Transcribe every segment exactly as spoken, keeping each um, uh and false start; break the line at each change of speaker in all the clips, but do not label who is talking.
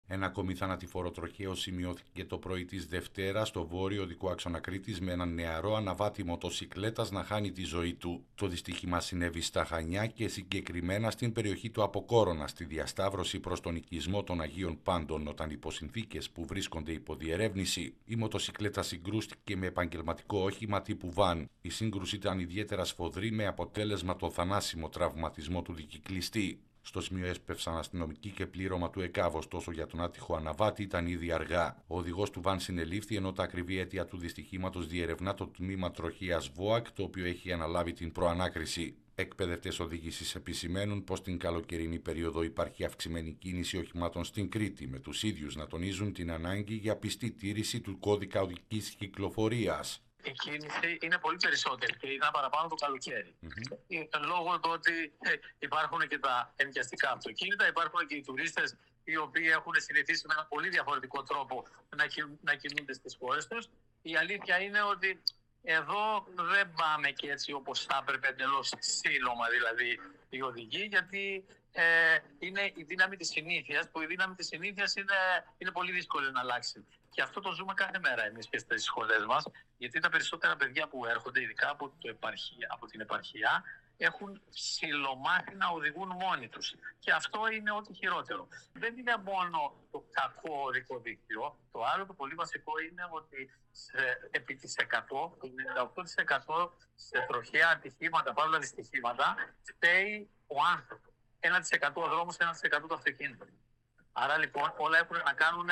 Ένα ακόμη θανατηφόρο τροχαίο σημειώθηκε το πρωί της Δευτέρας στο βόρειο οδικό άξονα Κρήτης με έναν νεαρό αναβάτη μοτοσικλέτας να χάνει τη ζωή του. Το δυστύχημα συνέβη στα Χανιά και συγκεκριμένα στην περιοχή του Αποκόρονα, στη διασταύρωση προς τον οικισμό των Αγίων Πάντων, όταν υπό συνθήκες που βρίσκονται υπό διερεύνηση, η μοτοσικλέτα συγκρούστηκε με επαγγελματικό όχημα τύπου βαν. Η σύγκρουση ήταν ιδιαίτερα σφοδρή με αποτέλεσμα το θανάσιμο τραυματισμό του δικυκλιστή. Στο σημείο έσπευσαν αστυνομικοί και πλήρωμα του ΕΚΑΒ, ωστόσο για τον άτυχο αναβάτη ήταν ήδη αργά. Ο οδηγός του βαν συνελήφθη, ενώ τα ακριβή αίτια του δυστυχήματος διερευνά το τμήμα τροχείας ΒΟΑΚ, το οποίο έχει αναλάβει την προανάκριση. Εκπαιδευτές οδήγησης επισημαίνουν πως την καλοκαιρινή περίοδο υπάρχει αυξημένη κίνηση οχημάτων στην Κρήτη, με τους ίδιους να τονίζουν την ανάγκη για πιστή τήρηση του κώδικα οδικής κυκλοφορίας.
Η κίνηση είναι πολύ περισσότερη και είναι παραπάνω το καλοκαίρι. Mm-hmm. Λόγω του ότι ε, υπάρχουν και τα ενοικιαστικά αυτοκίνητα, υπάρχουν και οι τουρίστες οι οποίοι έχουν συνηθίσει με ένα πολύ διαφορετικό τρόπο να, κι, να κινούνται στις χώρες τους. Η αλήθεια είναι ότι εδώ δεν πάμε και έτσι όπως θα έπρεπε, εντελώς σύλλομα δηλαδή οι οδηγοί, γιατί ε, είναι η δύναμη της συνήθειας, που η δύναμη της συνήθειας είναι, είναι πολύ δύσκολη να αλλάξει. Και αυτό το ζούμε κάθε μέρα εμείς και στις σχολές μας, γιατί τα περισσότερα παιδιά που έρχονται, ειδικά από, το επαρχία, από την επαρχία, έχουν ψιλομάθει να οδηγούν μόνοι τους. Και αυτό είναι ό,τι χειρότερο. Δεν είναι μόνο το κακό οδικό δίκτυο. Το άλλο το πολύ βασικό είναι ότι σε, επί της εκατό, το ενενήντα οκτώ τοις εκατό σε τροχαία ατυχήματα, παύλα δυστυχήματα, φταίει ο άνθρωπος. ένα τοις εκατό ο δρόμος, ένα τοις εκατό το αυτοκίνητο. Άρα λοιπόν όλα έχουν να κάνουν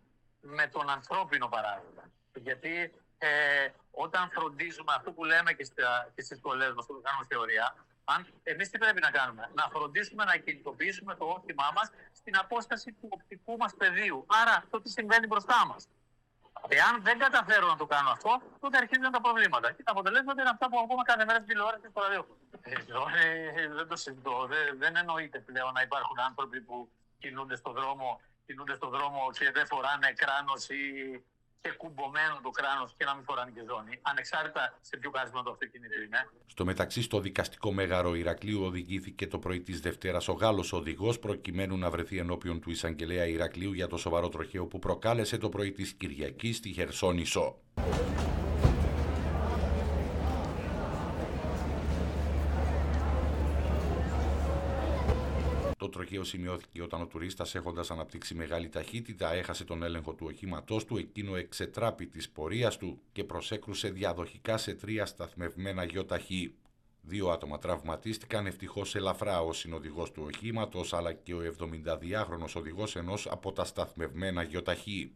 με τον ανθρώπινο παράγοντα. Γιατί ε, όταν φροντίζουμε αυτό που λέμε και, στα, και στις σχολές μας, που κάνουμε θεωρία, αν, εμείς τι πρέπει να κάνουμε? Να φροντίσουμε να κινητοποιήσουμε το όχημά μας στην απόσταση του οπτικού μας πεδίου. Άρα αυτό τι συμβαίνει μπροστά μας. Εάν δεν καταφέρω να το κάνω αυτό, τότε αρχίζουν τα προβλήματα. Και τα αποτελέσματα είναι αυτά που ακούμε κάθε μέρα στην τηλεόραση και στο ραδιόφωνο. Ε, δεν το συζητώ. Δεν, δεν εννοείται πλέον να υπάρχουν άνθρωποι που κινούνται στον δρόμο, κινούνται στον δρόμο και δεν φοράνε κράνος ή και κουμπωμένο το κράνος και να μην φοράνε και ζώνη, ανεξάρτητα σε ποιο κάθισμα το αυτοκίνητο είναι.
Στο μεταξύ, στο δικαστικό μέγαρο Ηρακλείου οδηγήθηκε το πρωί της Δευτέρας ο Γάλλος οδηγός, προκειμένου να βρεθεί ενώπιον του εισαγγελέα Ηρακλείου για το σοβαρό τροχαίο που προκάλεσε το πρωί της Κυριακής στη Χερσόνησο. Το τροχαίο σημειώθηκε όταν ο τουρίστας, έχοντας αναπτύξει μεγάλη ταχύτητα, έχασε τον έλεγχο του οχήματός του, εκείνο εξετράπη της πορείας του και προσέκρουσε διαδοχικά σε τρία σταθμευμένα γιοταχή. Δύο άτομα τραυματίστηκαν, ευτυχώς ελαφρά, ο συνοδηγός του οχήματος αλλά και ο εβδομηνταδυάχρονος οδηγός ενός από τα σταθμευμένα γιοταχή.